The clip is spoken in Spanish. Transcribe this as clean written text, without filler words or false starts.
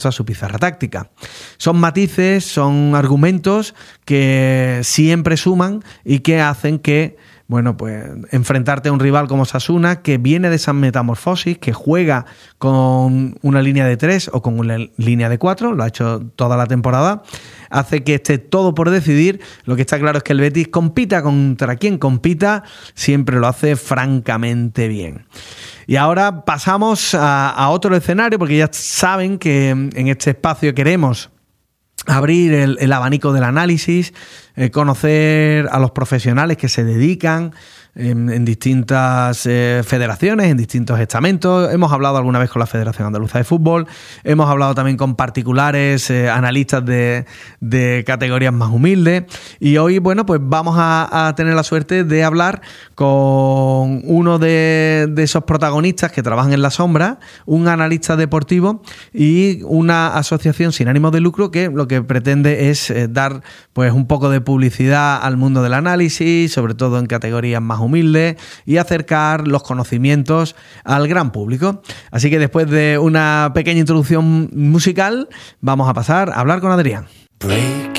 a su pizarra táctica. Son matices, son argumentos que siempre suman y que hacen que, bueno, pues enfrentarte a un rival como Osasuna, que viene de esa metamorfosis, que juega con una línea de 3 o con una línea de 4, lo ha hecho toda la temporada, hace que esté todo por decidir. Lo que está claro es que el Betis compita contra quien compita, siempre lo hace francamente bien. Y ahora pasamos a otro escenario, porque ya saben que en este espacio queremos abrir el abanico del análisis, conocer a los profesionales que se dedican en distintas federaciones, en distintos estamentos. Hemos hablado alguna vez con la Federación Andaluza de Fútbol, hemos hablado también con particulares, analistas de categorías más humildes, y hoy, bueno, pues vamos a tener la suerte de hablar con uno de esos protagonistas que trabajan en la sombra, un analista deportivo y una asociación sin ánimo de lucro que lo que pretende es dar pues un poco de publicidad al mundo del análisis, sobre todo en categorías más humildes, y acercar los conocimientos al gran público. Así que después de una pequeña introducción musical, vamos a pasar a hablar con Adrián. Breaking